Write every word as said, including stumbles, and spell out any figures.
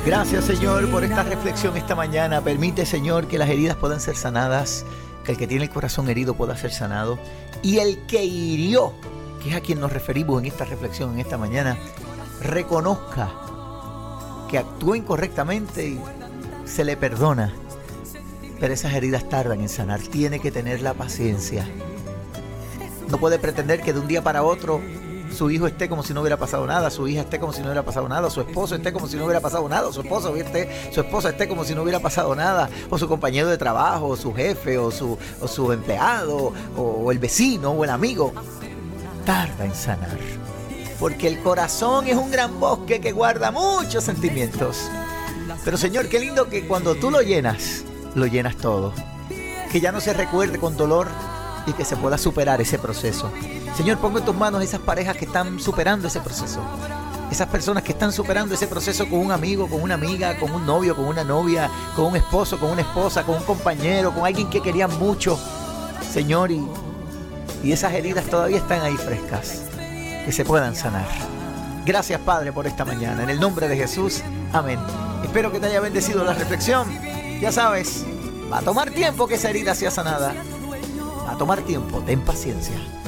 Gracias, Señor, por esta reflexión esta mañana. Permite, Señor, que las heridas puedan ser sanadas, que el que tiene el corazón herido pueda ser sanado, y el que hirió, que es a quien nos referimos en esta reflexión en esta mañana, reconozca que actuó incorrectamente y se le perdona. Pero esas heridas tardan en sanar. Tiene que tener la paciencia. No puede pretender que de un día para otro su hijo esté como si no hubiera pasado nada, su hija esté como si no hubiera pasado nada, su esposo esté como si no hubiera pasado nada, su esposo esté, su esposa esté como si no hubiera pasado nada, o su compañero de trabajo, o su jefe, o su, o su empleado, o, o el vecino, o el amigo. Tarda en sanar, porque el corazón es un gran bosque que guarda muchos sentimientos. Pero, Señor, qué lindo que cuando tú lo llenas, lo llenas todo. Que ya no se recuerde con dolor y que se pueda superar ese proceso. Señor, pongo en tus manos esas parejas que están superando ese proceso. Esas personas que están superando ese proceso con un amigo, con una amiga, con un novio, con una novia, con un esposo, con una esposa, con un compañero, con alguien que querían mucho. Señor, y, y esas heridas todavía están ahí frescas. Que se puedan sanar. Gracias, Padre, por esta mañana. En el nombre de Jesús, amén. Espero que te haya bendecido la reflexión. Ya sabes, va a tomar tiempo que esa herida sea sanada. Va a tomar tiempo, ten paciencia.